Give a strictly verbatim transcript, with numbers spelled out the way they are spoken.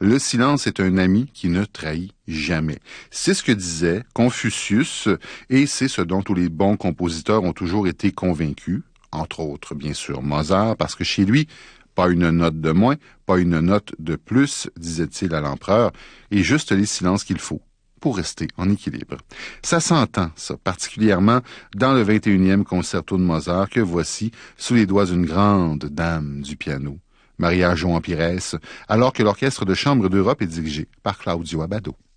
Le silence est un ami qui ne trahit jamais. C'est ce que disait Confucius et c'est ce dont tous les bons compositeurs ont toujours été convaincus, entre autres bien sûr Mozart, parce que chez lui, pas une note de moins, pas une note de plus, disait-il à l'empereur, et juste les silences qu'il faut pour rester en équilibre. Ça s'entend, ça, particulièrement dans le vingt et unième concerto de Mozart que voici sous les doigts d'une grande dame du piano, Maria João Pires, alors que l'Orchestre de chambre d'Europe est dirigé par Claudio Abbado.